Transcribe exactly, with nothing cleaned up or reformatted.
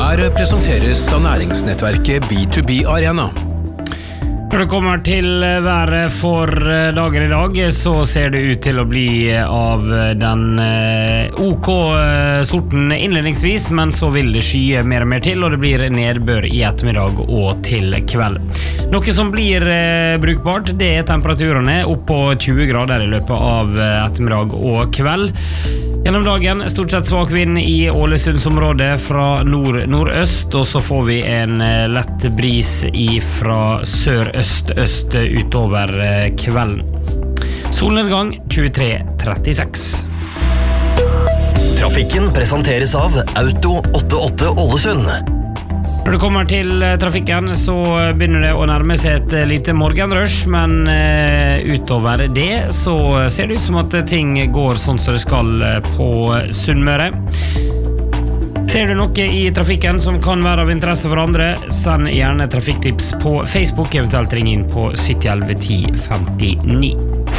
Her presenteres av næringsnettverket B to B Arena. Når det kommer til været for dagen i dag, så ser det ut til å bli av den OK sorten innledningsvis, men så vil det skye mer og mer til, og det blir nedbør i ettermiddag og til kveld. Noe som blir brukbart, det er temperaturene opp på tjue grader i løpet av ettermiddag og kveld. Gjennom dagen stort sett svak vind i Ålesundsområdet fra nord-nordøst, og så får vi en lett bris fra sør-øst-øst utover kvelden. Solnedgang tjuetre trettiseks. Trafikken presenteres av Auto åttiåtte Ålesund. Når det kommer til trafikken, så begynner det å nærme seg et lite morgenrush, men uh, utover det så ser det ut som at ting går sånn som det skal på Sunnmøre. Ser du noe i trafikken som kan være av interesse for andre, send gjerne trafikktips på Facebook, eventuelt ring inn på sytti elleve ti femtini.